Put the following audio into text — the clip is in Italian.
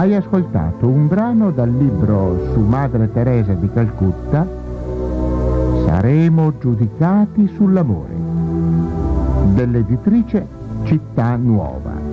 Hai ascoltato un brano dal libro su Madre Teresa di Calcutta, Saremo giudicati sull'amore, dell'editrice Città Nuova.